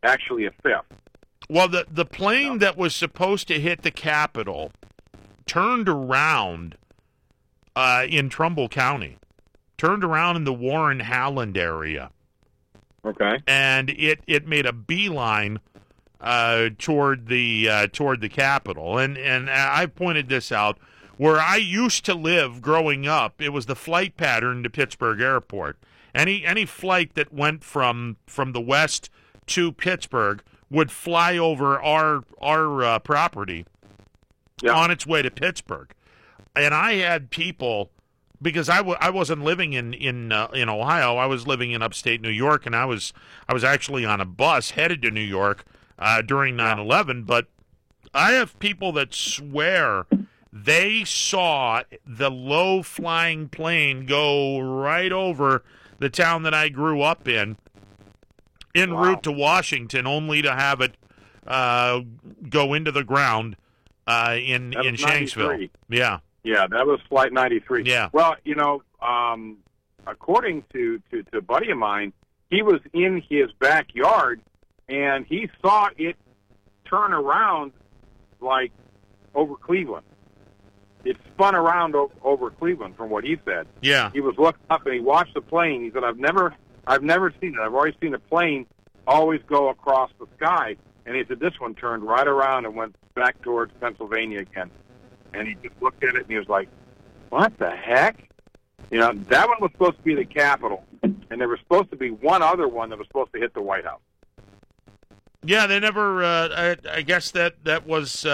actually a fifth. Well, the plane that was supposed to hit the Capitol turned around in Trumbull County, turned around in the Warren-Howland area. Okay. And it made a beeline toward the Capitol. And I pointed this out. Where I used to live growing up, it was the flight pattern to Pittsburgh Airport. Any flight that went from the west to Pittsburgh would fly over our property on its way to Pittsburgh. And I had people, because I wasn't living in Ohio, I was living in upstate New York, and I was actually on a bus headed to New York during 9/11. But I have people that swear they saw the low-flying plane go right over the town that I grew up en route to Washington, only to have it go into the ground in Shanksville. 93. Yeah. Yeah, that was Flight 93. Yeah. Well, according to a buddy of mine, he was in his backyard, and he saw it turn around, like, over Cleveland. It spun around over Cleveland, from what he said. Yeah. He was looking up, and he watched the plane. He said, I've never seen it. I've always seen a plane always go across the sky. And he said, this one turned right around and went back towards Pennsylvania again. And he just looked at it, and he was like, what the heck? That one was supposed to be the Capitol. And there was supposed to be one other one that was supposed to hit the White House. Yeah, they never, I guess that was...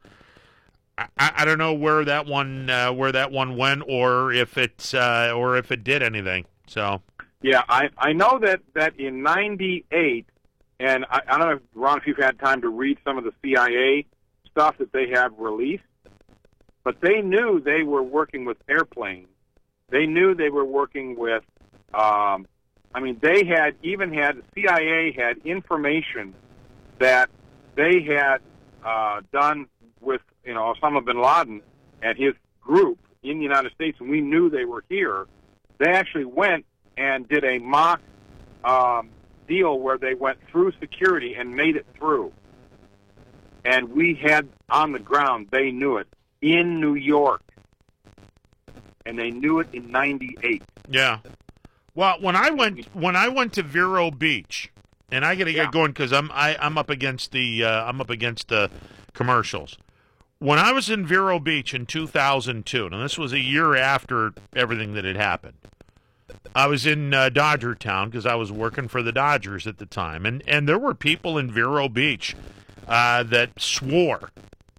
I don't know where that one went, or if it did anything. So yeah, I know that in '98, and I don't know, Ron, if you've had time to read some of the CIA stuff that they have released, but they knew they were working with airplanes. They knew they were working with. They had CIA had information that they had done with Osama bin Laden and his group in the United States, and we knew they were here. They actually went and did a mock deal where they went through security and made it through. And we had on the ground, they knew it, in New York. And they knew it in '98. Yeah. Well, when I went to Vero Beach, and I got to get going because I'm up against the commercials. When I was in Vero Beach in 2002, and this was a year after everything that had happened, I was in Dodger Town because I was working for the Dodgers at the time, and there were people in Vero Beach that swore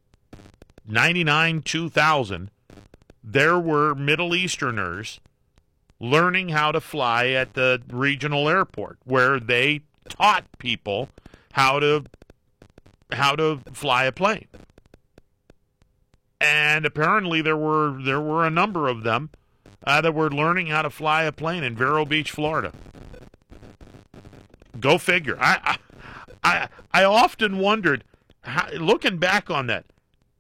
99, 2000, there were Middle Easterners learning how to fly at the regional airport, where they taught people how to fly a plane. And apparently there were a number of them that were learning how to fly a plane in Vero Beach, Florida. Go figure. I often wondered, looking back on that,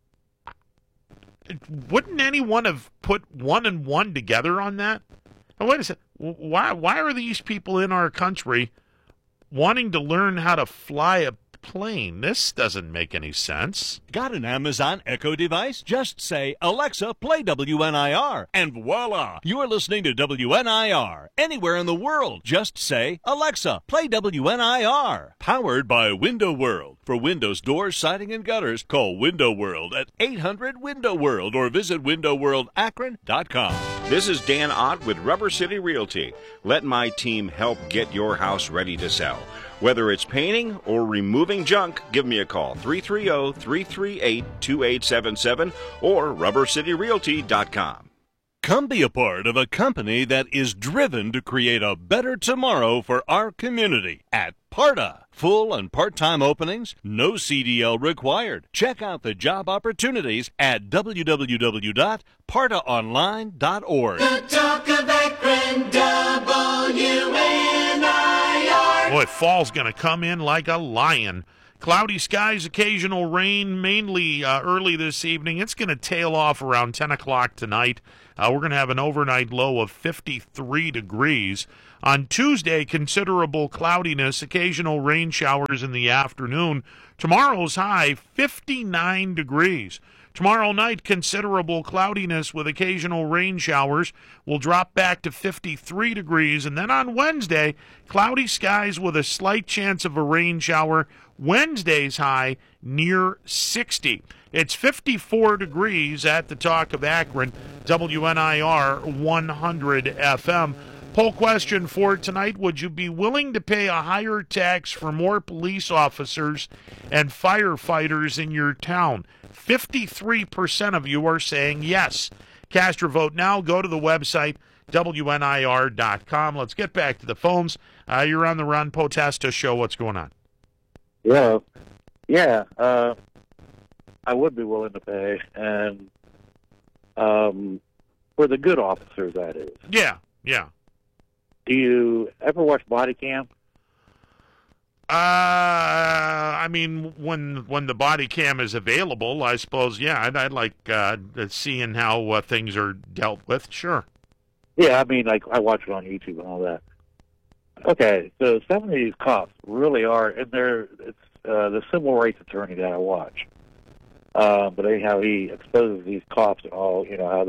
wouldn't anyone have put one and one together on that? Now, wait a second. Why are these people in our country wanting to learn how to fly a plane? This doesn't make any sense. Got an Amazon Echo device? Just say, Alexa, play WNIR, and voila, you are listening to WNIR. Anywhere in the world, just say, Alexa, play WNIR. Powered by Window World. For windows, doors, siding, and gutters, call Window World at 800-WINDOW-WORLD or visit windowworldakron.com. This is Dan Ott with Rubber City Realty. Let my team help get your house ready to sell. Whether it's painting or removing junk, give me a call, 330-338-2877 or rubbercityrealty.com. Come be a part of a company that is driven to create a better tomorrow for our community at PARTA. Full and part-time openings, no CDL required. Check out the job opportunities at www.partaonline.org. The talk of Akron, WNIR. Boy, fall's going to come in like a lion. Cloudy skies, occasional rain, mainly early this evening. It's going to tail off around 10 o'clock tonight. We're going to have an overnight low of 53 degrees. On Tuesday, considerable cloudiness, occasional rain showers in the afternoon. Tomorrow's high, 59 degrees. Tomorrow night, considerable cloudiness with occasional rain showers. Will drop back to 53 degrees. And then on Wednesday, cloudy skies with a slight chance of a rain shower. Wednesday's high near 60. It's 54 degrees at the Talk of Akron, WNIR 100 FM. Poll question for tonight: would you be willing to pay a higher tax for more police officers and firefighters in your town? 53% of you are saying yes. Cast your vote now. Go to the website, WNIR.com. Let's get back to the phones. You're on the Ron Potesta Show. What's going on? Yeah, I would be willing to pay, and for the good officers, that is. Yeah. Do you ever watch Body Cam? I mean, when the body cam is available, I suppose, yeah, I'd like seeing how things are dealt with, sure. Yeah, I mean, like, I watch it on YouTube and all that. Okay, so some of these cops really are, and it's the civil rights attorney that I watch. But how he exposes these cops and all, how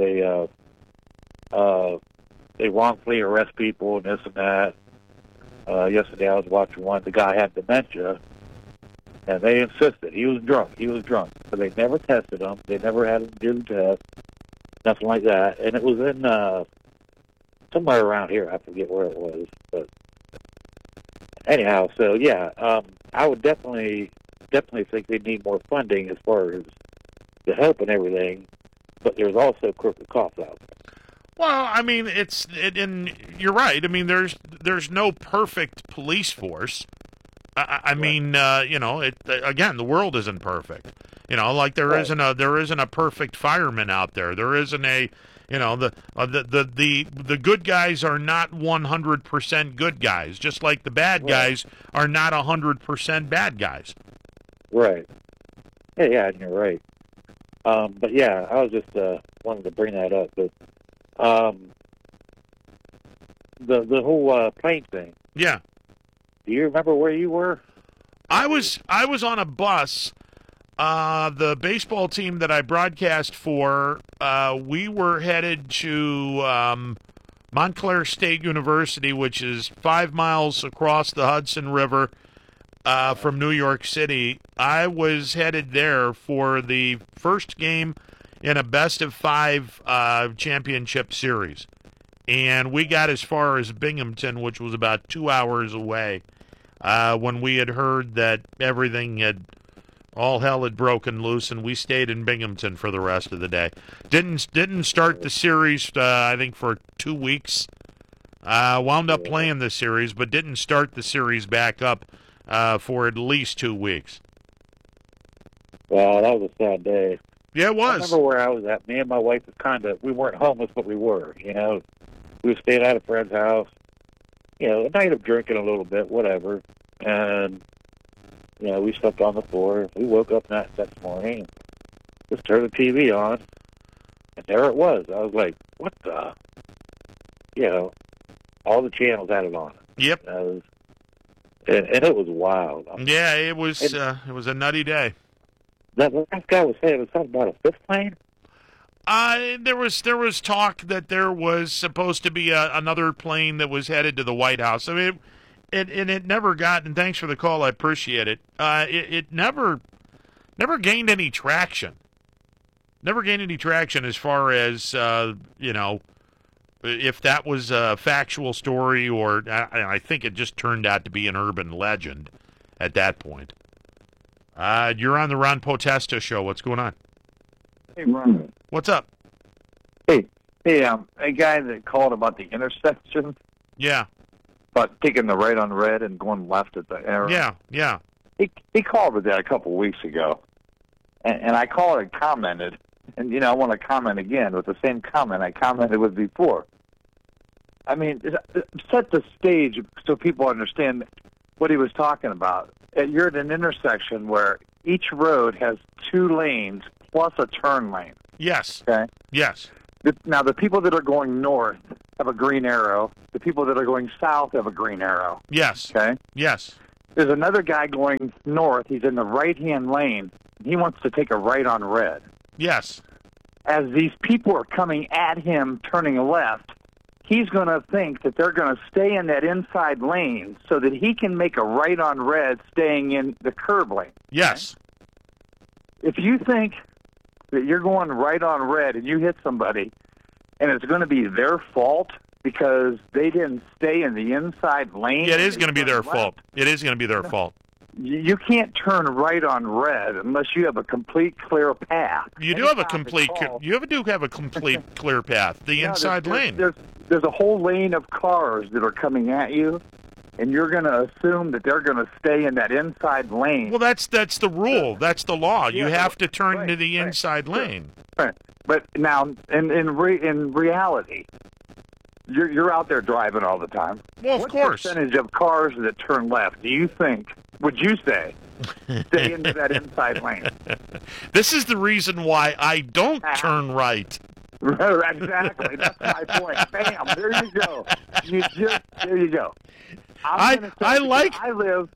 they wrongfully arrest people and this and that. Yesterday I was watching one, the guy had dementia, and they insisted he was drunk, but they never tested him, they never had him do the test, nothing like that, and it was in somewhere around here, I forget where it was, but anyhow, so yeah, I would definitely think they need more funding as far as the help and everything, but there's also crooked cops out there. Well, I mean, and you're right. I mean, there's no perfect police force. I mean, again, the world isn't perfect. Like there isn't a perfect fireman out there. There isn't a, the good guys are not 100% good guys, just like the bad guys are not 100% bad guys. Right. Yeah, and you're right. But yeah, I was just wanted to bring that up, but. The whole plane thing. Yeah. Do you remember where you were? I was on a bus. The baseball team that I broadcast for, we were headed to Montclair State University, which is 5 miles across the Hudson River from New York City. I was headed there for the first game in a best-of-5 championship series. And we got as far as Binghamton, which was about 2 hours away, when we had heard that all hell had broken loose, and we stayed in Binghamton for the rest of the day. Didn't start the series, I think, for 2 weeks. Wound up playing the series, but didn't start the series back up for at least 2 weeks. Well, that was a sad day. Yeah, it was. I remember where I was at. Me and my wife was we weren't homeless, but we were, We were staying at a friend's house, a night of drinking a little bit, whatever. And, we slept on the floor. We woke up that morning and just turned the TV on. And there it was. I was like, what the? All the channels had it on. Yep. And it was wild. Yeah, it was a nutty day. That last guy was saying it was something about a fifth plane? There was talk that there was supposed to be another plane that was headed to the White House. I mean, it never got. And thanks for the call. I appreciate it. It never gained any traction. Never gained any traction as far as if that was a factual story or I think it just turned out to be an urban legend at that point. You're on the Ron Potesta Show. What's going on? Hey, Ron. What's up? Hey, a guy that called about the intersection. Yeah. About taking the right on red and going left at the arrow. Yeah. He called with that a couple of weeks ago, and I called and commented, and I want to comment again with the same comment I commented with before. I mean, set the stage so people understand what he was talking about. you're at an intersection where each road has 2 lanes plus a turn lane. Yes. Okay. Yes. Now, the people that are going north have a green arrow. The people that are going south have a green arrow. Yes. Okay. Yes. There's another guy going north. He's in the right-hand lane. He wants to take a right on red. Yes. As these people are coming at him, turning left, he's going to think that they're going to stay in that inside lane so that he can make a right on red staying in the curb lane. Yes. If you think that you're going right on red and you hit somebody and it's going to be their fault because they didn't stay in the inside lane. Yeah, it is going to be their fault. It is going to be their fault. You can't turn right on red unless you have a complete clear path. You do have a complete. You do have a complete clear path. The inside lane. There's a whole lane of cars that are coming at you, and you're going to assume that they're going to stay in that inside lane. Well, that's the rule. That's the law. You Yeah, have to turn right, to the right, inside sure. lane. Right. But now, in reality, you're out there driving all the time. Well, of what course. percentage of cars that turn left do you think, would you say, stay into that inside lane? This is the reason why I don't turn right. Exactly. That's my point. Bam. There you go. There you go. I live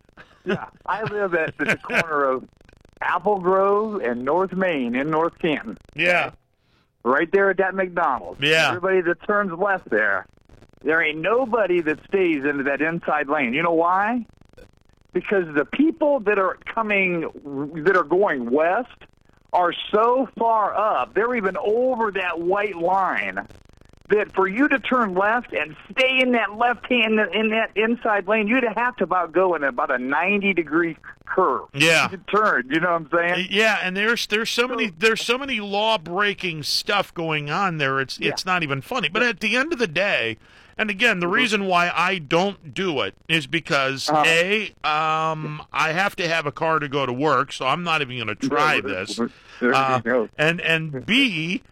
at the corner of Apple Grove and North Main in North Canton. Yeah. Right there at that McDonald's. Yeah. Everybody that turns left there ain't nobody that stays into that inside lane. You know why? Because the people that are going west are so far up, they're even over that white line, that for you to turn left and stay in that left hand in that inside lane, you'd have to go in about a 90-degree curve. Yeah. To turn, you know what I'm saying? Yeah, and there's so many law-breaking stuff going on there. It's not even funny. But at the end of the day, and again, the reason why I don't do it is because I have to have a car to go to work, so I'm not even going to try this. And B,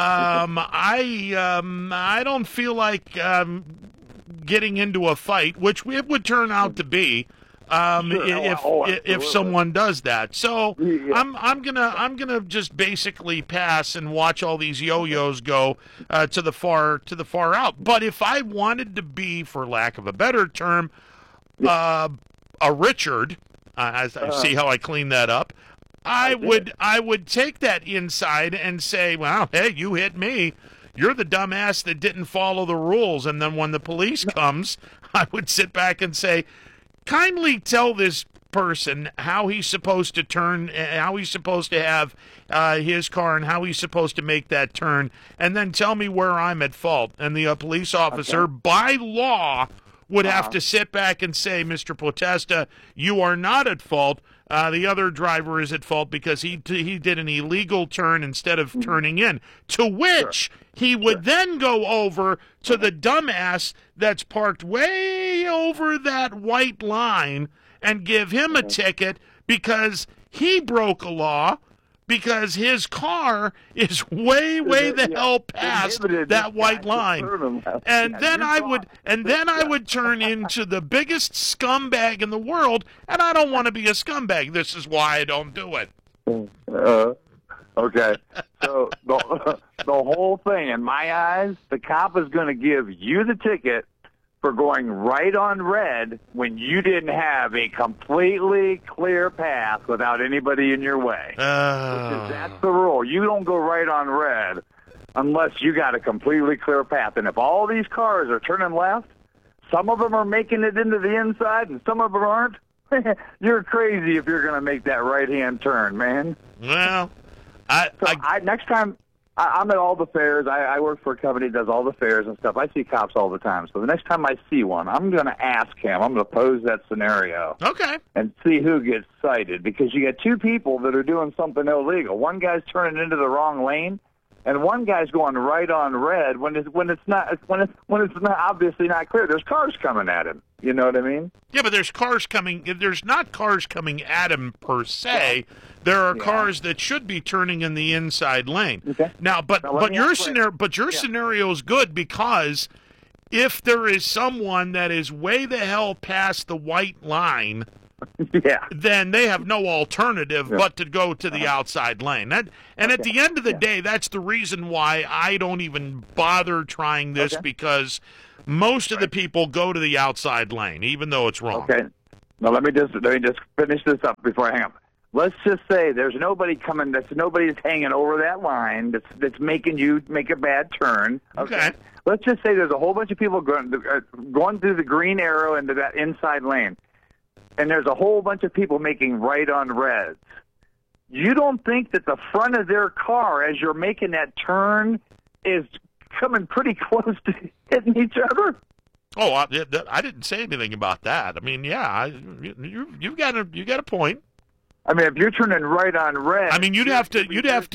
I don't feel like getting into a fight, which it would turn out to be. If someone does that, so I'm gonna just basically pass and watch all these yo-yos go to the far out. But if I wanted to be, for lack of a better term, a Richard, see how I clean that up. I would take that inside and say, well, hey, you hit me. You're the dumbass that didn't follow the rules. And then when the police comes, I would sit back and say, kindly tell this person how he's supposed to turn, how he's supposed to have his car, and how he's supposed to make that turn, and then tell me where I'm at fault. And the police officer, by law, would have to sit back and say, Mr. Potesta, you are not at fault. The other driver is at fault because he did an illegal turn instead of turning in. To which he would then go over to the dumbass that's parked way over that white line and give him a ticket because he broke a law, because his car is way the hell past that white line. And then I would turn into the biggest scumbag in the world, and I don't want to be a scumbag. This is why I don't do it. Okay. So the whole thing, in my eyes, the cop is going to give you the ticket for going right on red when you didn't have a completely clear path without anybody in your way. That's the rule. You don't go right on red unless you got a completely clear path. And if all these cars are turning left, some of them are making it into the inside and some of them aren't. You're crazy if you're going to make that right-hand turn, man. Well, next time, I'm at all the fairs. I work for a company that does all the fairs and stuff. I see cops all the time. So the next time I see one, I'm going to ask him. I'm going to pose that scenario. Okay. And see who gets cited. Because you got two people that are doing something illegal. One guy's turning into the wrong lane, and one guy's going right on red when it's not obviously not clear. There's cars coming at him. You know what I mean? Yeah, but there's cars coming. There's not cars coming at him per se. There are cars that should be turning in the inside lane. Okay. Now, but your scenario is good, because if there is someone that is way the hell past the white line Yeah. then they have no alternative but to go to the outside lane. At the end of the day, that's the reason why I don't even bother trying this, because most of the people go to the outside lane, even though it's wrong. Okay. Now let me just finish this up before I hang up. Let's just say there's nobody coming. Nobody's hanging over that line that's making you make a bad turn. Okay. Let's just say there's a whole bunch of people going through the green arrow into that inside lane, and there's a whole bunch of people making right on reds. You don't think that the front of their car, as you're making that turn, is coming pretty close to hitting each other? Oh, I didn't say anything about that. I mean, yeah, you've got a point. I mean, if you're turning right on red, I mean, you'd have to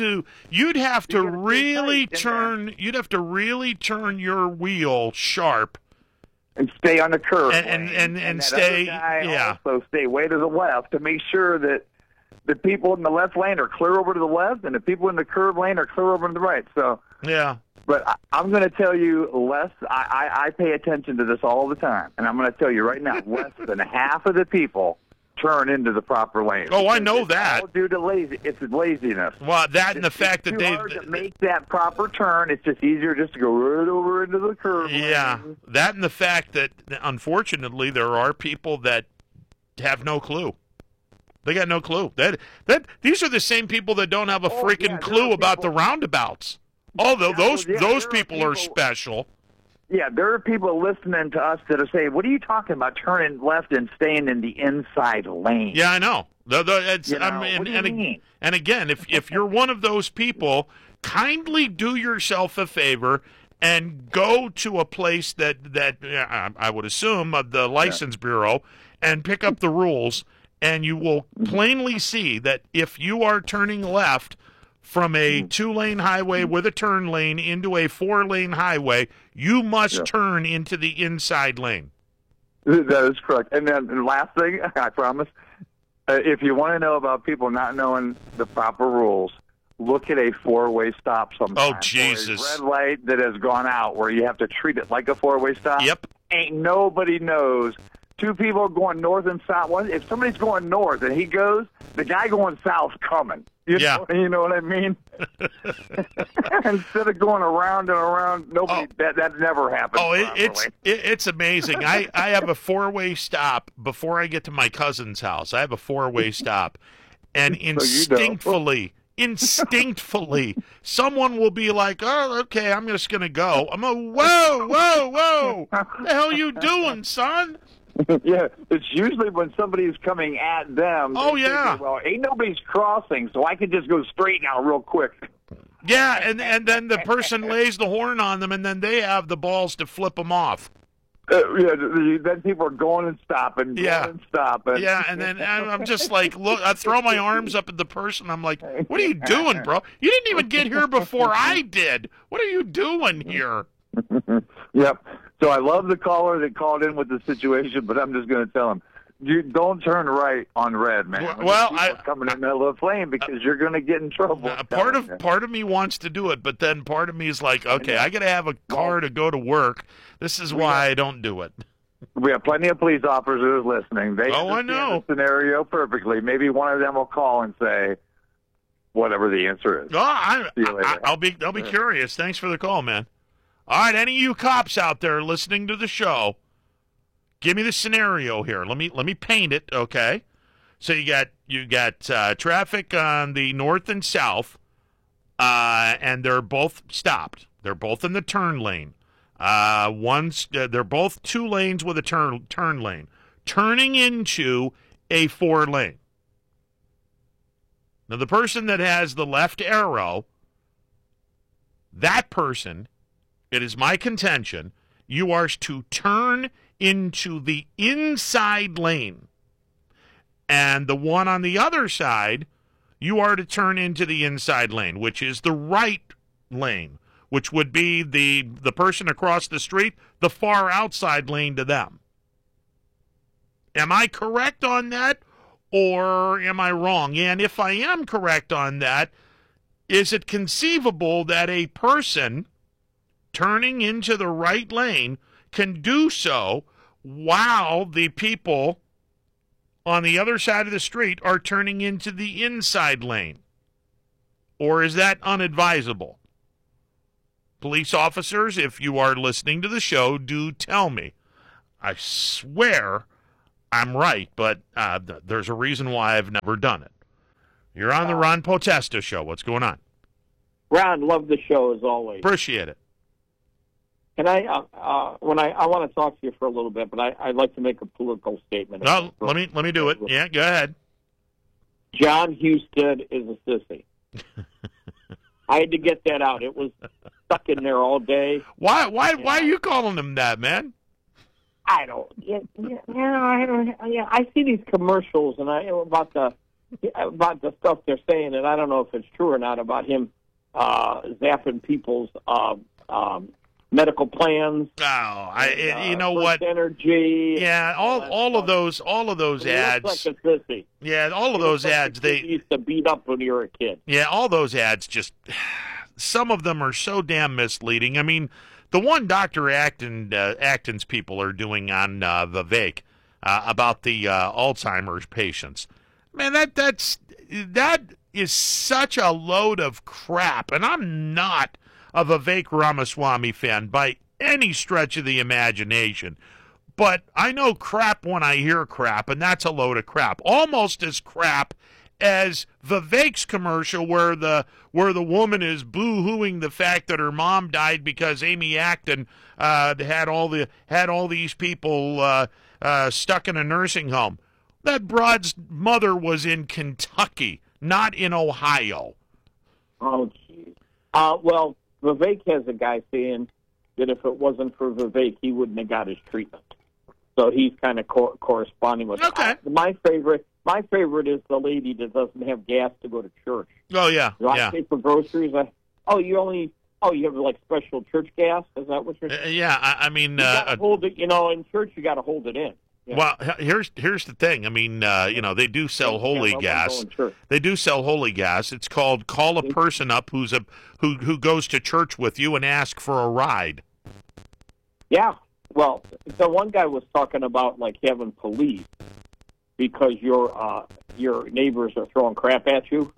really turn your wheel sharp and stay on the curve and stay. Also stay way to the left to make sure that the people in the left lane are clear over to the left, and the people in the curve lane are clear over to the right. So yeah. But I'm going to tell you, Les, I pay attention to this all the time, and I'm going to tell you right now, less than half of the people turn into the proper lane. Oh, I know that. All due to it's laziness. Well, that and the fact that they hard to make that proper turn. It's just easier just to go right over into the curve. Yeah, lane. That and the fact that unfortunately there are people that have no clue. They got no clue. That these are the same people that don't have a freaking clue about the roundabouts. Although those people are special. Yeah, there are people listening to us that are saying, "What are you talking about? Turning left and staying in the inside lane?" Yeah, I know. What do you mean? And again, if you're one of those people, kindly do yourself a favor and go to a place that I would assume the license bureau and pick up the rules, and you will plainly see that if you are turning left from a 2-lane highway with a turn lane into a 4-lane highway, you must turn into the inside lane. That is correct. And then the last thing, I promise, if you want to know about people not knowing the proper rules, look at a 4-way stop sometimes. Oh, Jesus. Or a red light that has gone out where you have to treat it like a 4-way stop. Yep. Ain't nobody knows. Two people going north and south. If somebody's going north and he goes, the guy going south's coming. You know what I mean? Instead of going around and around, that never happens. Oh, it's amazing. I have a 4-way stop before I get to my cousin's house. I have a 4-way stop, and instinctively, someone will be like, "Oh, okay, I'm just gonna go." I'm like, "Whoa! What the hell you doing, son?" Yeah, it's usually when somebody's coming at them. Oh, yeah. Well, ain't nobody's crossing, so I can just go straight now real quick. Yeah, and then the person lays the horn on them, and then they have the balls to flip them off. Then people are going and stopping, and stopping. Yeah, and then I'm just like, look, I throw my arms up at the person. I'm like, what are you doing, bro? You didn't even get here before I did. What are you doing here? Yep. So I love the caller that called in with the situation, but I'm just going to tell him, you don't turn right on red, man. Well, coming in the middle of the flame because you're going to get in trouble. Part of me wants to do it, but then part of me is like, okay, I got to have a car to go to work. This is why I don't do it. We have plenty of police officers listening. They I know the scenario perfectly. Maybe one of them will call and say whatever the answer is. Oh, I'll be curious. Thanks for the call, man. All right, any of you cops out there listening to the show, give me the scenario here. Let me paint it, okay? So you got traffic on the north and south, and they're both stopped. They're both in the turn lane. They're both 2 lanes with a turn lane, turning into a 4-lane. Now the person that has the left arrow, that person, it is my contention, you are to turn into the inside lane. And the one on the other side, you are to turn into the inside lane, which is the right lane, which would be the person across the street, the far outside lane to them. Am I correct on that, or am I wrong? And if I am correct on that, is it conceivable that a person turning into the right lane can do so while the people on the other side of the street are turning into the inside lane? Or is that unadvisable? Police officers, if you are listening to the show, do tell me. I swear I'm right, but there's a reason why I've never done it. You're on the Ron Potesta Show. What's going on? Ron, love the show as always. Appreciate it. And I want to talk to you for a little bit, but I'd like to make a political statement. No, let me do it. Yeah, go ahead. John Husted is a sissy. I had to get that out. It was stuck in there all day. Why are you calling him that, man? I don't. I see these commercials and about the stuff they're saying, and I don't know if it's true or not about him zapping people's medical plans. Oh, you know what? Energy. Yeah, all of those ads. Looks like a sissy. Yeah, all of those ads. They used to beat up when you were a kid. Yeah, all those ads just. Some of them are so damn misleading. I mean, the one Dr. Acton's people are doing on Vivek about the Alzheimer's patients. Man, that is such a load of crap, and I'm not a Vivek Ramaswamy fan by any stretch of the imagination. But I know crap when I hear crap, and that's a load of crap. Almost as crap as Vivek's commercial where the woman is boo-hooing the fact that her mom died because Amy Acton had all these people stuck in a nursing home. That broad's mother was in Kentucky, not in Ohio. Oh, geez. Well, Vivek has a guy saying that if it wasn't for Vivek, he wouldn't have got his treatment. So he's kind of corresponding with okay. it. My favorite is the lady that doesn't have gas to go to church. Oh, yeah. I pay for groceries. You have like special church gas? Is that what you're saying? Yeah, I mean... you gotta hold it, in church you got to hold it in. Yeah. Well, here's the thing. I mean, they do sell holy gas. They do sell holy gas. It's called call a person up who goes to church with you and ask for a ride. Yeah. Well, the one guy was talking about like having police because your neighbors are throwing crap at you.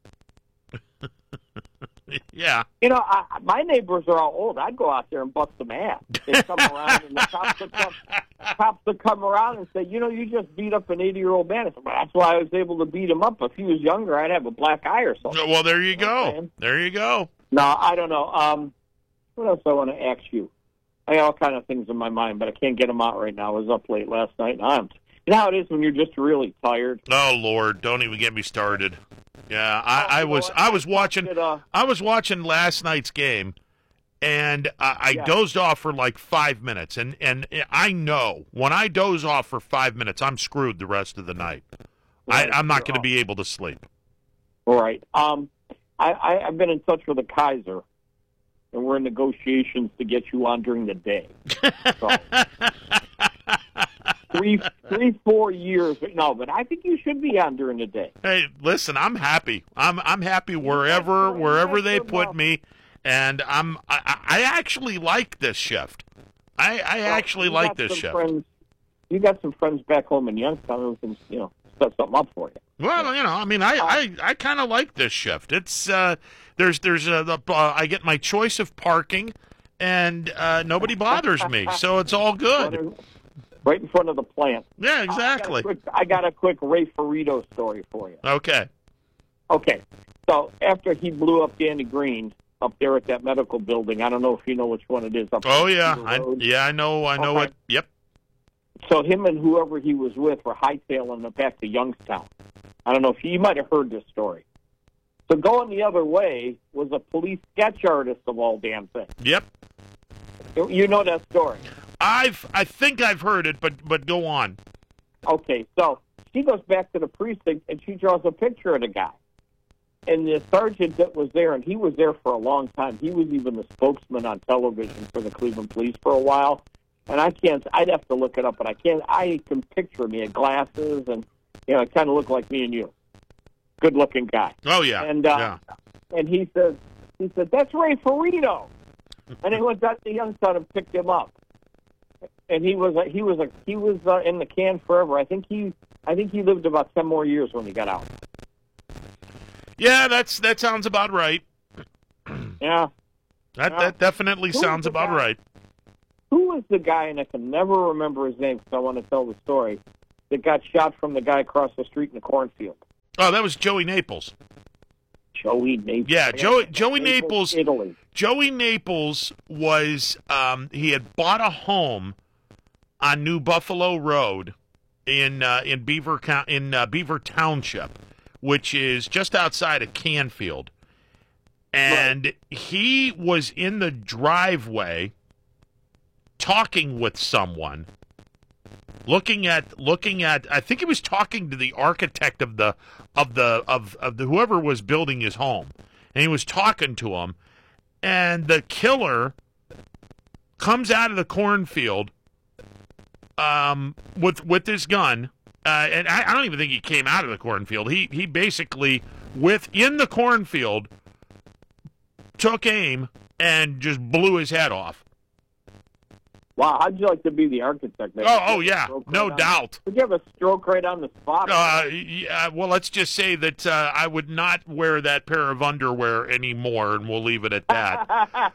Yeah. My neighbors are all old. I'd go out there and bust some ass. They come around and the cops would come around and say, you just beat up an 80-year-old man. I said, well, that's why I was able to beat him up. If he was younger, I'd have a black eye or something. Well, there you go. There you go. No, I don't know. What else I want to ask you? I got all kind of things in my mind, but I can't get them out right now. I was up late last night, and you know how it is when you're just really tired. Oh Lord, don't even get me started. Yeah, I was watching last night's game, and I dozed off for like 5 minutes, and I know when I doze off for 5 minutes, I'm screwed the rest of the night. Right, I'm not going to be able to sleep. All right. I've been in touch with the Kaiser, and we're in negotiations to get you on during the day. So, 4 years. No, but I think you should be on during the day. Hey, listen, I'm happy. I'm happy wherever they put me, and I actually like this shift. I actually like this shift. You got some friends back home in Youngstown who can set something up for you. Well, I mean, I kind of like this shift. It's I get my choice of parking, and nobody bothers me, so it's all good. Right in front of the plant. Yeah, exactly. I got a quick Ray Ferrito story for you. Okay. So after he blew up Danny Green up there at that medical building, I don't know if you know which one it is. Oh yeah, I know it. Yep. So him and whoever he was with were hightailing it back to Youngstown. I don't know if you might have heard this story. So going the other way was a police sketch artist of all damn things. Yep. You know that story. I think I've heard it, but go on. Okay, so she goes back to the precinct and she draws a picture of the guy. And the sergeant that was there, and he was there for a long time. He was even the spokesman on television for the Cleveland Police for a while. And I'd have to look it up, but I can picture him. He had glasses and, it kind of looked like me and you. Good looking guy. Oh yeah. And he said, that's Ray Ferrito. And he went back to Youngstown and picked him up. And he was in the can forever. I think he I think he lived about 10 more years when he got out. Yeah, that sounds about right. Yeah. That definitely sounds about right. Who was the guy, and I can never remember his name because I want to tell the story, that got shot from the guy across the street in the cornfield? Oh, that was Joey Naples. Joey Naples. Yeah, Joey Naples. Italy. Joey Naples was he had bought a home on New Buffalo Road in Beaver Township, which is just outside of Canfield. And he was in the driveway talking with someone, looking at I think he was talking to the architect of the whoever was building his home. And he was talking to him, and the killer comes out of the cornfield with his gun. And I don't even think he came out of the cornfield. He basically, within the cornfield, took aim and just blew his head off. Wow, how'd you like to be the architect? Oh yeah, no doubt. Would you have a stroke right on the spot? Yeah, well, let's just say that I would not wear that pair of underwear anymore, and we'll leave it at that.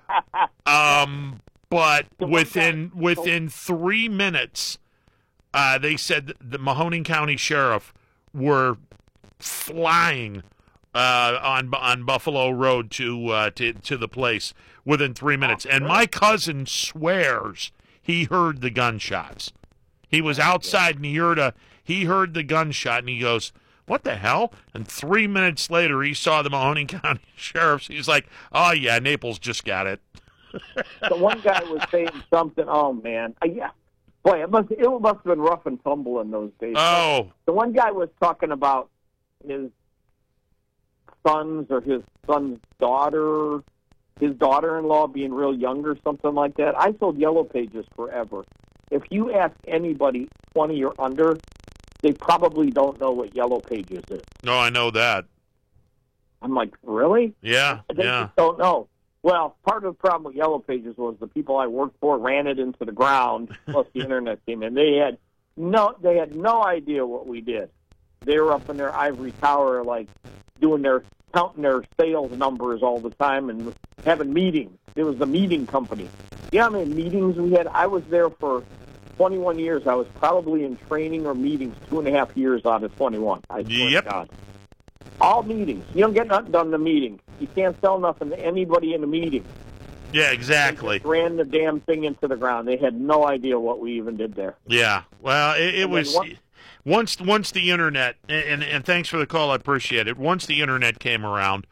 But within 3 minutes, they said the Mahoning County Sheriff were flying on Buffalo Road to the place within 3 minutes, and my cousin swears he heard the gunshots. He was outside and he heard the gunshot, and he goes, "What the hell?" And 3 minutes later, he saw the Mahoning County Sheriff. He's like, "Oh yeah, Naples just got it." The one guy was saying something. Oh man, yeah. Boy, it must have been rough and tumble in those days. Oh, the one guy was talking about his sons or his son's daughter, his daughter-in-law being real young or something like that. I sold Yellow Pages forever. If you ask anybody 20 or under, they probably don't know what Yellow Pages is. no, I know that. I'm like, really? Yeah, They yeah. just don't know. Well, part of the problem with Yellow Pages was the people I worked for ran it into the ground, plus the internet came in. They had no idea what we did. They were up in their ivory tower, like counting their sales numbers all the time and having meetings. It was the meeting company. You know how many meetings we had? I was there for 21 years. I was probably in training or meetings 2.5 years out of 21. I swear Yep. to God. All meetings. You don't get nothing done in the meeting. You can't sell nothing to anybody in a meeting. Yeah, exactly. They just ran the damn thing into the ground. They had no idea what we even did there. Yeah. Well, it was once the internet, and thanks for the call, I appreciate it. Once the internet came around,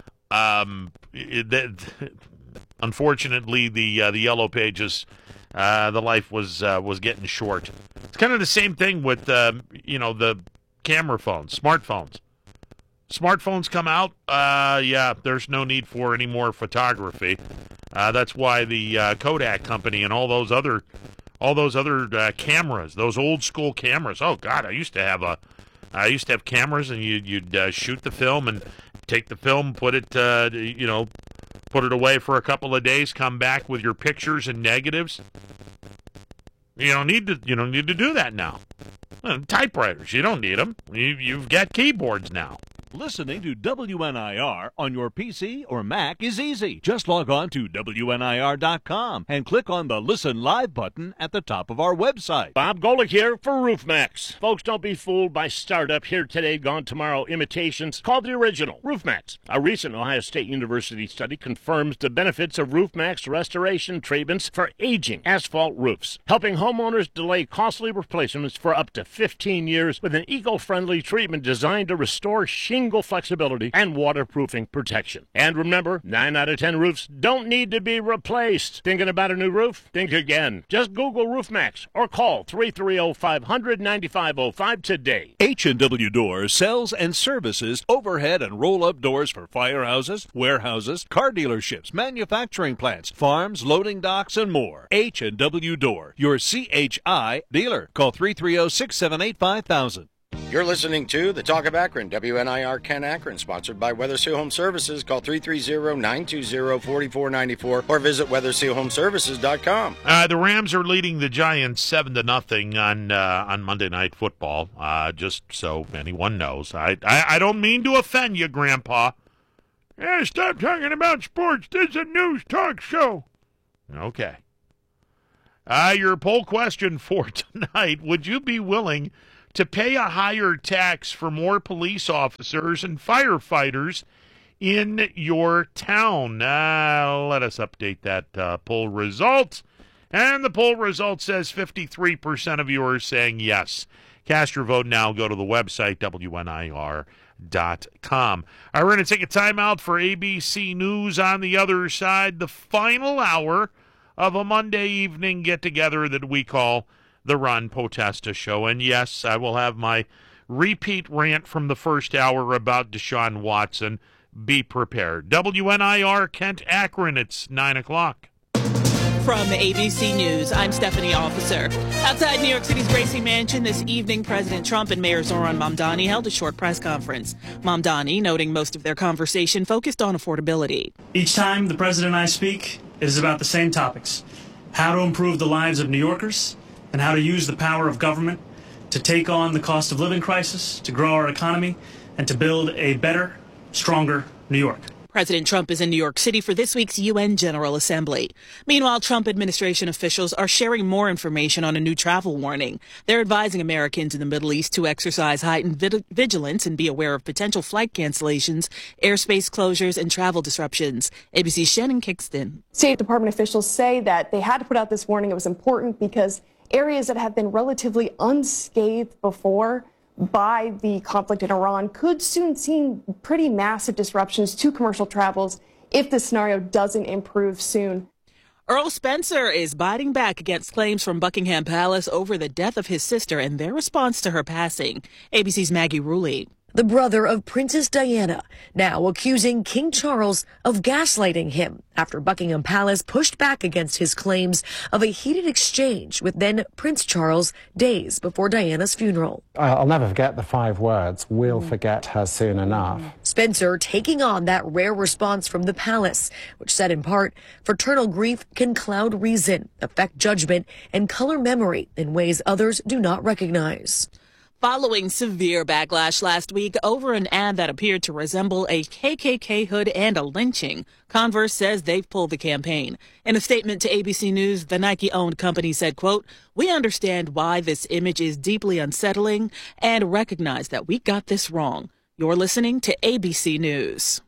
unfortunately, the Yellow Pages, the life was getting short. It's kind of the same thing with the camera phones, smartphones. Smartphones come out, yeah, there's no need for any more photography. That's why the Kodak company and all those other cameras, those old school cameras. Oh God, I used to have cameras, and you'd shoot the film and take the film, put it away for a couple of days, come back with your pictures and negatives. You don't need to do that now. Typewriters, you don't need them. You've got keyboards now. Listening to WNIR on your PC or Mac is easy. Just log on to WNIR.com and click on the Listen Live button at the top of our website. Bob Golick here for RoofMax. Folks, don't be fooled by startup here today, gone tomorrow imitations. Call the original, RoofMax. A recent Ohio State University study confirms the benefits of RoofMax restoration treatments for aging asphalt roofs, helping homeowners delay costly replacements for up to 15 years with an eco-friendly treatment designed to restore shingle flexibility and waterproofing protection. And remember, 9 out of 10 roofs don't need to be replaced. Thinking about a new roof? Think again. Just Google RoofMax or call 330-500-9505 today. H&W Doors sells and services overhead and roll-up doors for firehouses, warehouses, car dealerships, manufacturing plants, farms, loading docks, and more. H&W Door, your CHI dealer. Call 330-678-5000. You're listening to the Talk of Akron, WNIR Ken Akron, sponsored by Weathersea Home Services. Call 330-920-4494 or visit weatherseahomeservices.com. The Rams are leading the Giants 7-0 on Monday Night Football. Just so anyone knows, I don't mean to offend you, Grandpa. Yeah, stop talking about sports. This is a news talk show. Okay. Your poll question for tonight: would you be willing to pay a higher tax for more police officers and firefighters in your town? Let us update that poll result. And the poll result says 53% of you are saying yes. Cast your vote now. Go to the website, WNIR.com. All right, we're going to take a timeout for ABC News. On the other side, the final hour of a Monday evening get-together that we call the Ron Potesta Show. And yes, I will have my repeat rant from the first hour about Deshaun Watson. Be prepared. WNIR Kent Akron, it's 9 o'clock. From ABC News, I'm Stephanie Officer. Outside New York City's Gracie Mansion this evening, President Trump and Mayor Zohran Mamdani held a short press conference. Mamdani noting most of their conversation focused on affordability. Each time the president and I speak, it is about the same topics: how to improve the lives of New Yorkers and how to use the power of government to take on the cost of living crisis, to grow our economy, and to build a better, stronger New York. President Trump is in New York City for this week's UN General Assembly. Meanwhile, Trump administration officials are sharing more information on a new travel warning. They're advising Americans in the Middle East to exercise heightened vigilance and be aware of potential flight cancellations, airspace closures, and travel disruptions. ABC's Shannon Kingston. State Department officials say that they had to put out this warning. It was important because areas that have been relatively unscathed before by the conflict in Iran could soon see pretty massive disruptions to commercial travels if the scenario doesn't improve soon. Earl Spencer is biting back against claims from Buckingham Palace over the death of his sister and their response to her passing. ABC's Maggie Rulli. The brother of Princess Diana, now accusing King Charles of gaslighting him after Buckingham Palace pushed back against his claims of a heated exchange with then Prince Charles days before Diana's funeral. I'll never forget the 5 words, "We'll forget her soon enough." Spencer taking on that rare response from the palace, which said in part, fraternal grief can cloud reason, affect judgment, and color memory in ways others do not recognize. Following severe backlash last week over an ad that appeared to resemble a KKK hood and a lynching, Converse says they've pulled the campaign. In a statement to ABC News, the Nike-owned company said, quote, "We understand why this image is deeply unsettling and recognize that we got this wrong." You're listening to ABC News.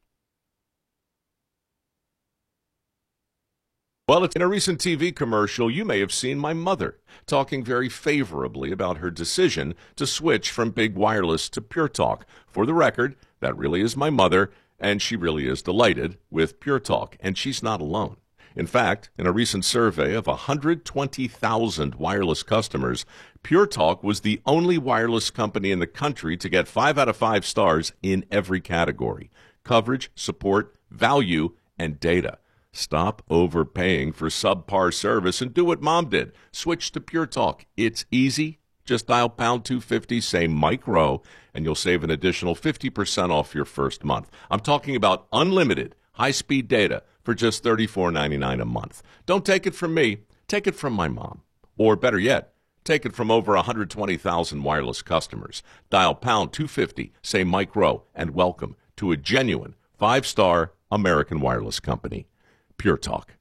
Well, in a recent TV commercial, you may have seen my mother talking very favorably about her decision to switch from Big Wireless to Pure Talk. For the record, that really is my mother, and she really is delighted with Pure Talk, and she's not alone. In fact, in a recent survey of 120,000 wireless customers, Pure Talk was the only wireless company in the country to get 5 out of 5 stars in every category: coverage, support, value, and data. Stop overpaying for subpar service and do what Mom did. Switch to Pure Talk. It's easy. Just dial pound 250, say Mike Rowe, and you'll save an additional 50% off your first month. I'm talking about unlimited high-speed data for just $34.99 a month. Don't take it from me. Take it from my mom. Or better yet, take it from over 120,000 wireless customers. Dial pound 250, say Mike Rowe, and welcome to a genuine 5-star American wireless company. Pure Talk.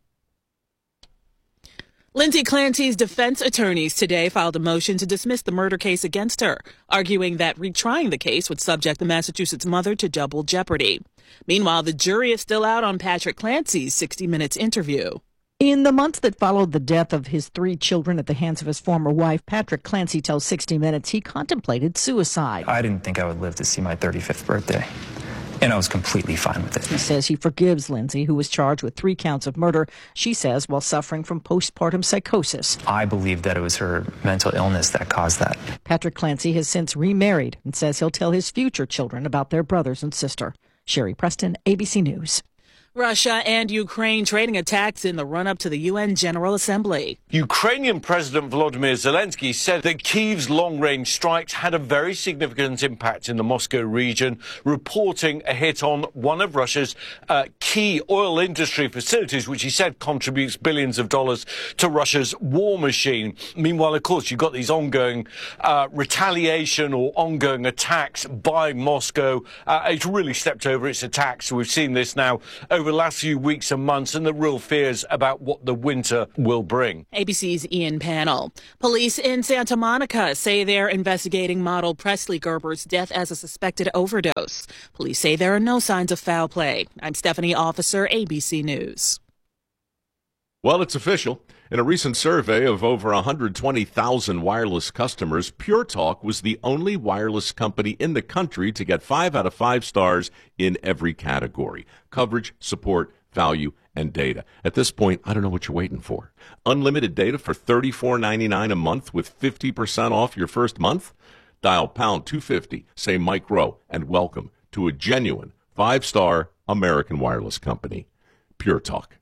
Lindsay Clancy's defense attorneys today filed a motion to dismiss the murder case against her, arguing that retrying the case would subject the Massachusetts mother to double jeopardy. Meanwhile, the jury is still out on Patrick Clancy's 60 Minutes interview. In the months that followed the death of his 3 children at the hands of his former wife, Patrick Clancy tells 60 Minutes he contemplated suicide. I didn't think I would live to see my 35th birthday. And I was completely fine with it. He says he forgives Lindsay, who was charged with 3 counts of murder, she says, while suffering from postpartum psychosis. I believe that it was her mental illness that caused that. Patrick Clancy has since remarried and says he'll tell his future children about their brothers and sister. Sherry Preston, ABC News. Russia and Ukraine trading attacks in the run-up to the UN General Assembly. Ukrainian President Volodymyr Zelensky said that Kyiv's long-range strikes had a very significant impact in the Moscow region, reporting a hit on one of Russia's key oil industry facilities, which he said contributes billions of dollars to Russia's war machine. Meanwhile, of course, you've got these ongoing retaliation or ongoing attacks by Moscow. It's really stepped over its attacks. We've seen this now over the last few weeks and months, and the real fears about what the winter will bring. ABC's Ian Pannell. Police in Santa Monica say they're investigating model Presley Gerber's death as a suspected overdose. Police say there are no signs of foul play. I'm Stephanie Officer, ABC News. Well, it's official. In a recent survey of over 120,000 wireless customers, Pure Talk was the only wireless company in the country to get 5 out of 5 stars in every category: coverage, support, value, and data. At this point, I don't know what you're waiting for. Unlimited data for $34.99 a month with 50% off your first month? Dial pound 250, say Mike Rowe, and welcome to a genuine 5-star American wireless company. Pure Talk.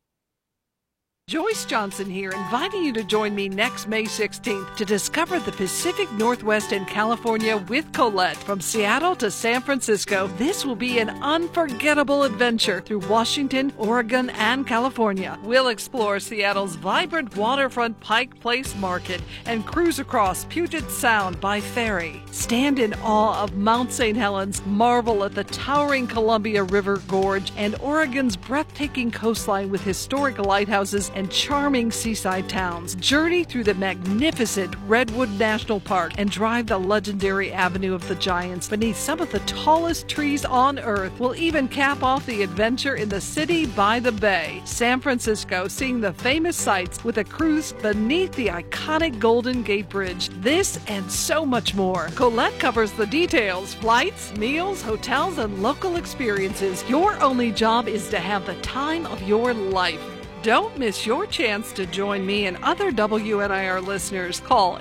Joyce Johnson here, inviting you to join me next May 16th to discover the Pacific Northwest and California with Colette. From Seattle to San Francisco, this will be an unforgettable adventure through Washington, Oregon, and California. We'll explore Seattle's vibrant waterfront Pike Place Market and cruise across Puget Sound by ferry. Stand in awe of Mount St. Helens, marvel at the towering Columbia River Gorge, and Oregon's breathtaking coastline with historic lighthouses and charming seaside towns. Journey through the magnificent Redwood National Park and drive the legendary Avenue of the Giants beneath some of the tallest trees on Earth. We'll even cap off the adventure in the city by the bay, San Francisco, seeing the famous sights with a cruise beneath the iconic Golden Gate Bridge. This and so much more. Colette covers the details: flights, meals, hotels, and local experiences. Your only job is to have the time of your life. Don't miss your chance to join me and other WNIR listeners. Call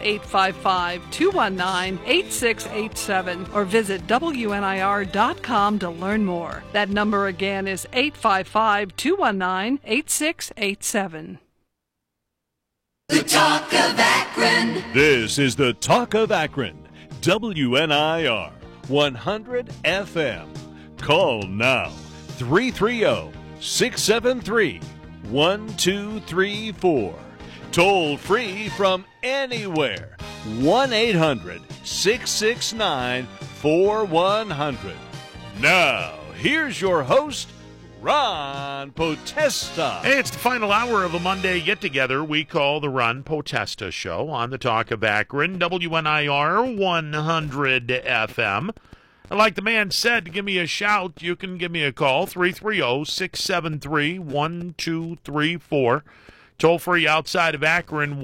855-219-8687 or visit WNIR.com to learn more. That number again is 855-219-8687. The Talk of Akron. This is the Talk of Akron. WNIR 100 FM. Call now 330-673-1234. Toll free from anywhere. 1-800-669-4100. Now, here's your host, Ron Potesta. Hey, it's the final hour of a Monday get-together we call the Ron Potesta Show on the Talk of Akron, WNIR 100 FM. And like the man said, to give me a shout, you can give me a call, 330-673-1234. Toll-free outside of Akron,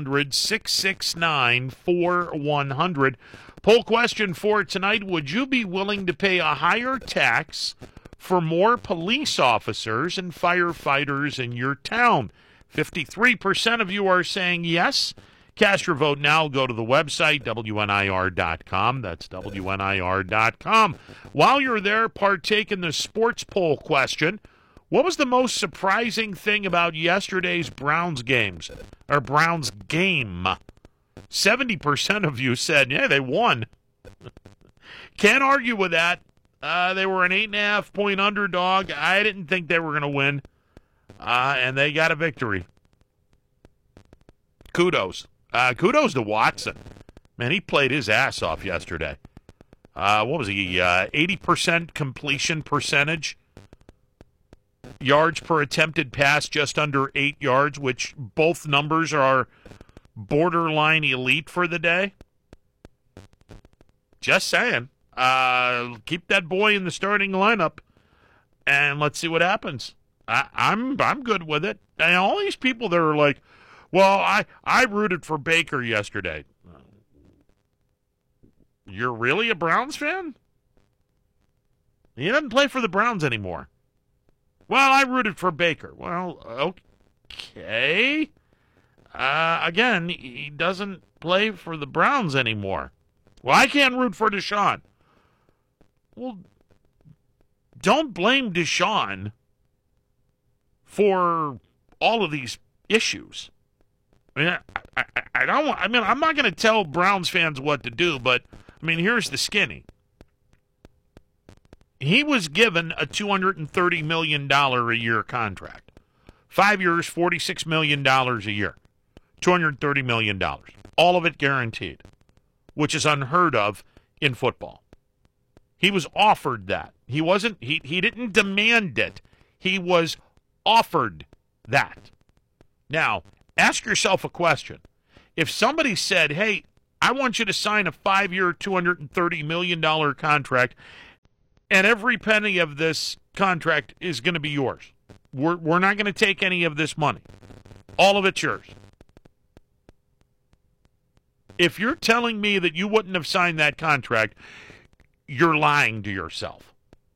1-800-669-4100. Poll question for tonight: would you be willing to pay a higher tax for more police officers and firefighters in your town? 53% of you are saying yes. Cast your vote now. Go to the website, WNIR.com. That's WNIR.com. While you're there, partake in the sports poll question. What was the most surprising thing about yesterday's Browns games? Or Browns game? 70% of you said, yeah, they won. Can't argue with that. They were an 8.5-point underdog. I didn't think they were going to win. And they got a victory. Kudos. Kudos to Watson. Man, he played his ass off yesterday. What was he? 80% completion percentage. Yards per attempted pass, just under 8 yards, which both numbers are borderline elite for the day. Just saying. Keep that boy in the starting lineup, and let's see what happens. I'm good with it. And all these people that are like, well, I rooted for Baker yesterday. You're really a Browns fan? He doesn't play for the Browns anymore. Well, I rooted for Baker. Well, okay. Again, he doesn't play for the Browns anymore. Well, I can't root for Deshaun. Well, don't blame Deshaun for all of these issues. I mean, I don't want, I mean, I'm not going to tell Browns fans what to do, but I mean, here's the skinny. He was given a $230 million a year contract. 5 years, $46 million a year. $230 million. All of it guaranteed, which is unheard of in football. He was offered that. He didn't demand it. He was offered that. Now, ask yourself a question. If somebody said, hey, I want you to sign a 5-year, $230 million contract, and every penny of this contract is going to be yours. We're not going to take any of this money. All of it's yours. If you're telling me that you wouldn't have signed that contract, you're lying to yourself.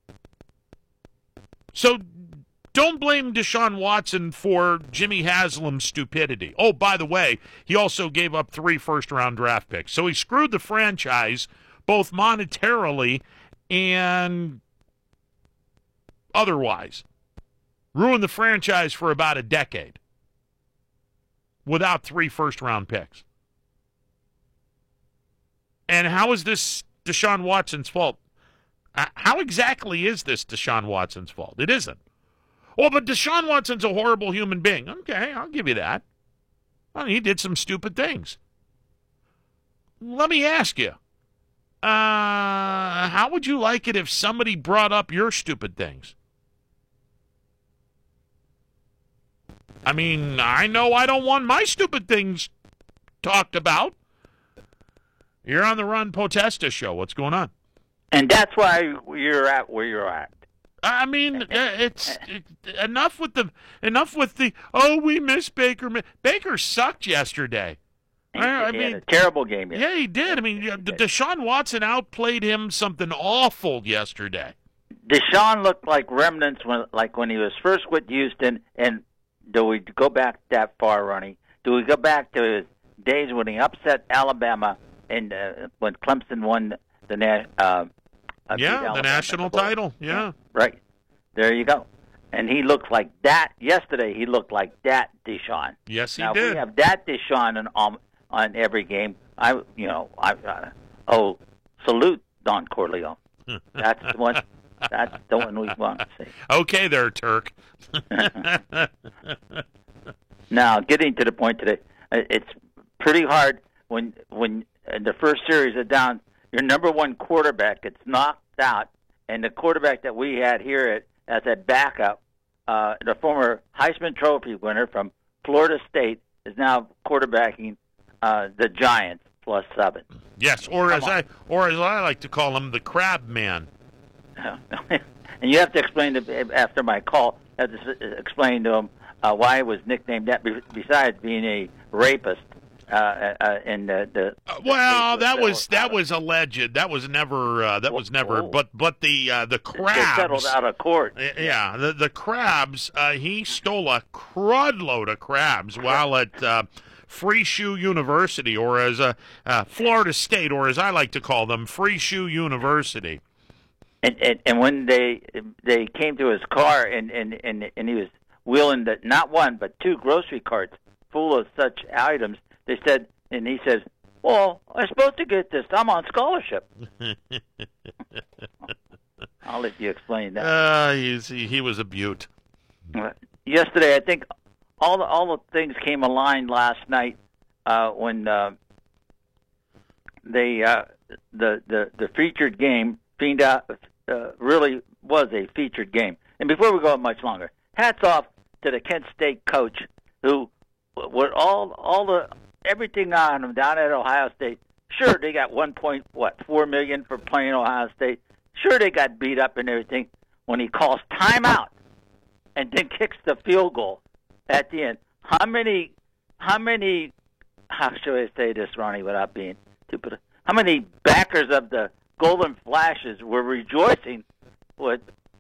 So don't blame Deshaun Watson for Jimmy Haslam's stupidity. Oh, by the way, he also gave up 3 first-round draft picks. So he screwed the franchise both monetarily and otherwise. Ruined the franchise for about a decade without 3 first-round picks. And how is this Deshaun Watson's fault? How exactly is this Deshaun Watson's fault? It isn't. Well, but Deshaun Watson's a horrible human being. Okay, I'll give you that. Well, he did some stupid things. Let me ask you, how would you like it if somebody brought up your stupid things? I mean, I know I don't want my stupid things talked about. You're on the Ron Potesta show. What's going on? And that's why you're at where you're at. I mean, it's enough with the. Oh, we miss Baker. Baker sucked yesterday. He had a terrible game yesterday. Yeah, he did. I mean, Deshaun Watson outplayed him something awful yesterday. Deshaun looked like remnants when he was first with Houston. And do we go back that far, Ronnie? Do we go back to his days when he upset Alabama and when Clemson won the national title? Yeah. Right. There you go. And he looked like that yesterday. He looked like that Deshaun. Yes, he did. Now, if we have that Deshaun on every game, salute Don Corleone. That's the one. That's the one we want to see. Okay, there, Turk. Now, getting to the point today, it's pretty hard when in the first series are down. Your number one quarterback gets knocked out, and the quarterback that we had here as a backup, the former Heisman Trophy winner from Florida State, is now quarterbacking the Giants +7. Yes, or as I like to call him, the Crab Man. And you have to explain after my call. I have to explain to him why it was nicknamed that. Besides being a rapist, in the well, that was alleged. That was never. But the crabs settled out of court. Yeah, the crabs. He stole a crud load of crabs while at Free Shoe University, or as Florida State, or as I like to call them, Free Shoe University. And when they came to his car and he was wheeling not one but 2 grocery carts full of such items, they said, and he says, "Well, I'm supposed to get this. I'm on scholarship." I'll let you explain that. He was a beaut. Yesterday, I think all the things came aligned last night when the featured game really was a featured game. And before we go much longer, hats off to the Kent State coach who, with everything on him down at Ohio State. Sure, they got $1.4 million for playing Ohio State. Sure, they got beat up and everything. When he calls timeout and then kicks the field goal at the end, how should I say this, Ronnie, without being stupid? How many backers of the Golden Flashes were rejoicing with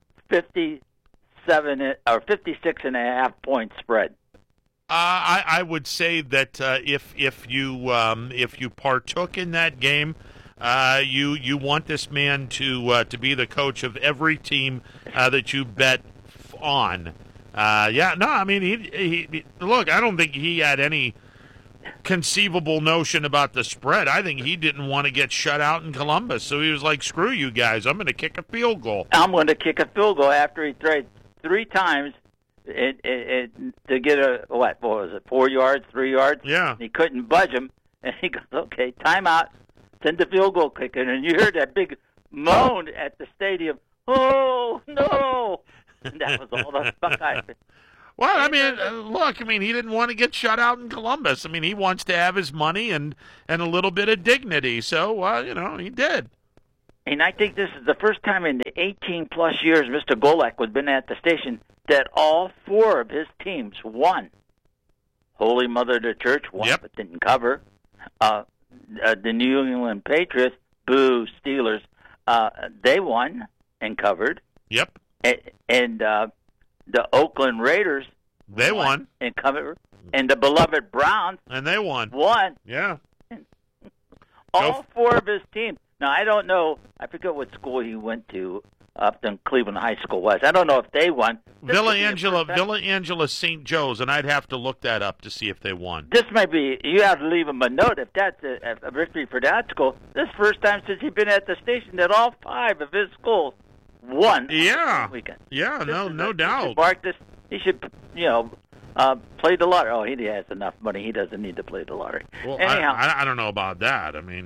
56.5 point spread? I would say that if you partook in that game, you want this man to be the coach of every team that you bet on. I mean, he look, I don't think he had any conceivable notion about the spread. I think he didn't want to get shut out in Columbus, so he was like, screw you guys, I'm going to kick a field goal. I'm going to kick a field goal after he tried 3 times to get what was it, 4 yards, 3 yards? Yeah. He couldn't budge him, and he goes, okay, timeout, send the field goal kicker, and you heard that big moan at the stadium, oh, no! And that was all the Buckeyes. Well, I mean, look, I mean, he didn't want to get shut out in Columbus. I mean, he wants to have his money and a little bit of dignity. So, he did. And I think this is the first time in the 18-plus years Mr. Golak has been at the station that all 4 of his teams won. Holy Mother of the Church won, but didn't cover. The New England Patriots, boo, Steelers, they won and covered. Yep. And the Oakland Raiders, they won and covered. And the beloved Browns, and they won. Yeah. All 4 of his teams. Now, I don't know. I forget what school he went to. Up in Cleveland High School was. I don't know if they won. Villa Angela St. Joe's, and I'd have to look that up to see if they won. This might be, you have to leave him a note if that's a victory for that school. This is the first time since he's been at the station that all 5 of his schools won. Yeah. Weekend. Yeah, no doubt. He should, play the lottery. Oh, he has enough money. He doesn't need to play the lottery. Well, anyhow. I don't know about that. I mean,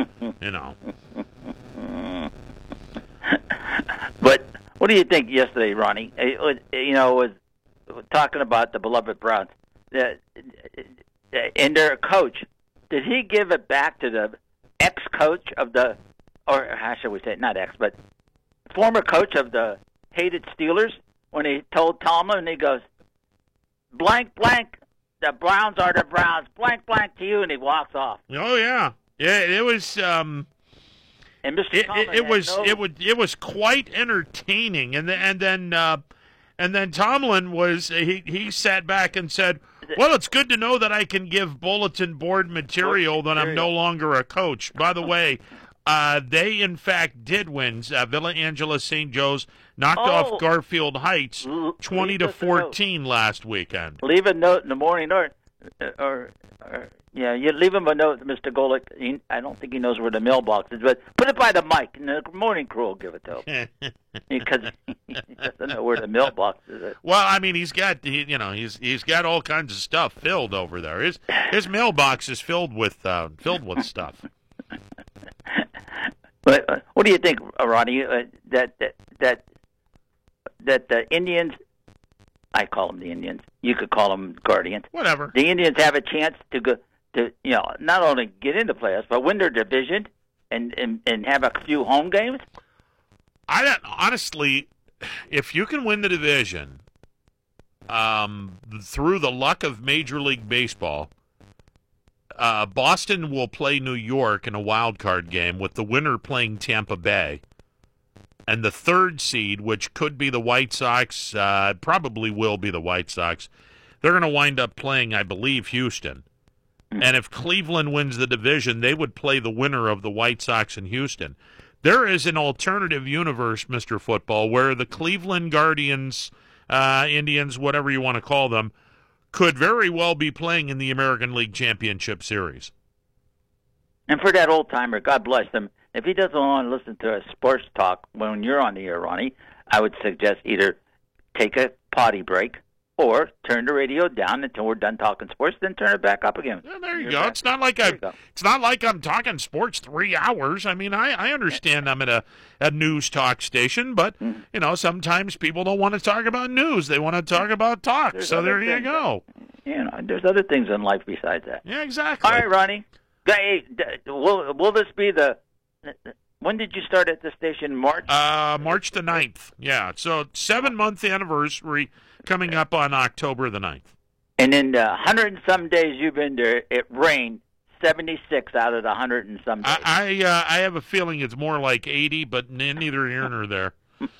But what do you think yesterday, Ronnie? Was talking about the beloved Browns. And their coach, did he give it back to the ex-coach of the, or how should we say it, not ex, but former coach of the hated Steelers when he told Tomlin, he goes, blank, blank, the Browns are the Browns, blank, blank to you, and he walks off. Oh, yeah. Yeah, it was... And Mr. Tomlin it was quite entertaining, and then Tomlin was he sat back and said, "Well, it's good to know that I can give bulletin board material that I'm no longer a coach." By the way, they in fact did win. Villa Angela St. Joe's knocked off Garfield Heights 20-14 last weekend. Leave a note in the morning, or you leave him a note, Mr. Golick. I don't think he knows where the mailbox is, but put it by the mic, and the morning crew will give it to him because he doesn't know where the mailbox is. Well, I mean, he's got he's got all kinds of stuff filled over there. His mailbox is filled with stuff. But what do you think, Ronnie? That the Indians. I call them the Indians. You could call them Guardians. Whatever. The Indians have a chance to go to not only get into playoffs but win their division and have a few home games. Honestly, if you can win the division through the luck of Major League Baseball, Boston will play New York in a wild card game with the winner playing Tampa Bay. And the 3rd seed, which could be the White Sox, probably will be the White Sox, they're going to wind up playing, I believe, Houston. And if Cleveland wins the division, they would play the winner of the White Sox and Houston. There is an alternative universe, Mr. Football, where the Cleveland Guardians, Indians, whatever you want to call them, could very well be playing in the American League Championship Series. And for that old-timer, God bless them, if he doesn't want to listen to a sports talk when you're on the air, Ronnie, I would suggest either take a potty break or turn the radio down until we're done talking sports, then turn it back up again. Yeah, there you go. It's not like I'm talking sports 3 hours. I mean, I understand I'm at a news talk station, but sometimes people don't want to talk about news. They want to talk about talk. So there you go. There's other things in life besides that. Yeah, exactly. All right, Ronnie. Hey, will this be the? When did you start at the station? March? March the 9th. Yeah, so 7-month anniversary coming up on October the 9th. And in the 100 and some days you've been there, it rained 76 out of the 100 and some days. I have a feeling it's more like 80, but neither here nor there.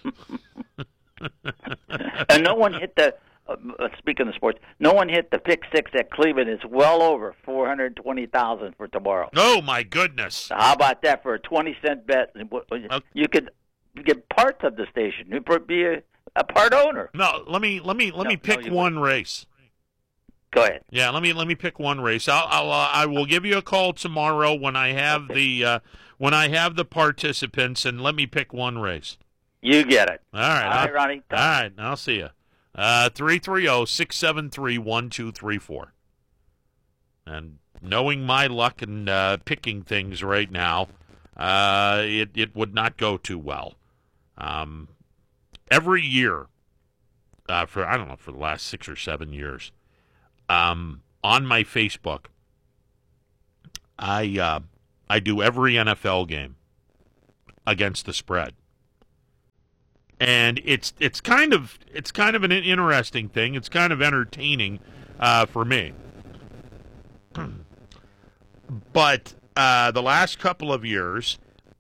And no one hit the. Speaking of sports, no one hit the pick six at Cleveland. It's well over 420,000 for tomorrow. Oh my goodness! How about that for a 20-cent bet? You could get parts of the station. It'd be a part owner. No, let me pick one race. Go ahead. Yeah, let me pick one race. I will give you a call tomorrow when I have the participants, and let me pick one race. You get it. All right. All right, Ronnie. All right, I'll see you. 330-673-1234. And knowing my luck and picking things right now, it would not go too well. Every year, for the last 6 or 7 years, on my Facebook, I do every NFL game against the spread. And it's kind of an interesting thing. It's kind of entertaining for me. But the last couple of years,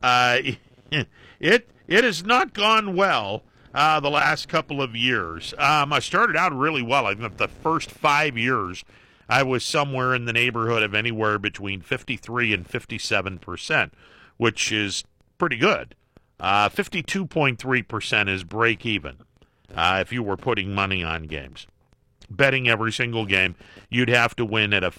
it has not gone well. The last couple of years, I started out really well. I think the first 5 years, I was somewhere in the neighborhood of anywhere between 53 and 57%, which is pretty good. 52.3% is break even if you were putting money on games. Betting every single game, you'd have to win at a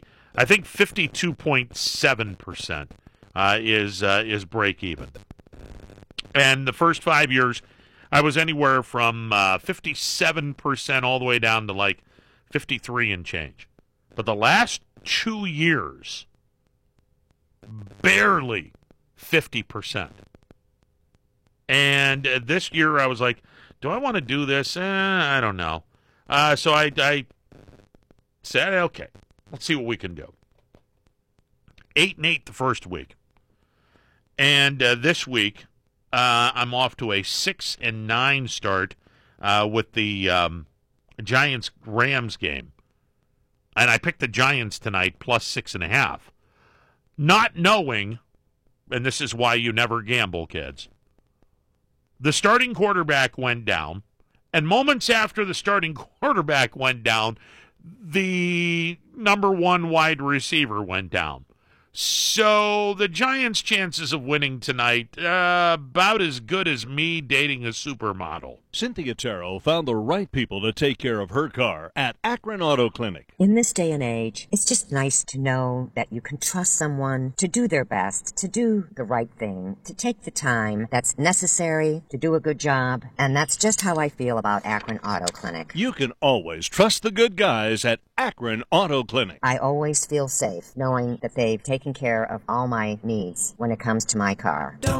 52.7% is break even. And the first 5 years, I was anywhere from 57% all the way down to like 53 and change. But the last 2 years, barely 50%. And this year I was like, do I want to do this? I don't know. So I said, okay, let's see what we can do. 8-8 the first week. And this week, I'm off to a 6-9 start with the Giants-Rams game. And I picked the Giants tonight plus 6.5. Not knowing, and this is why you never gamble, kids, the starting quarterback went down, and moments after the starting quarterback went down, the number one wide receiver went down. So the Giants' chances of winning tonight, about as good as me dating a supermodel. Cynthia Terrell found the right people to take care of her car at Akron Auto Clinic. In this day and age, it's just nice to know that you can trust someone to do their best, to do the right thing, to take the time that's necessary to do a good job. And that's just how I feel about Akron Auto Clinic. You can always trust the good guys at Akron Auto Clinic. I always feel safe knowing that they've taken care of all my needs when it comes to my car.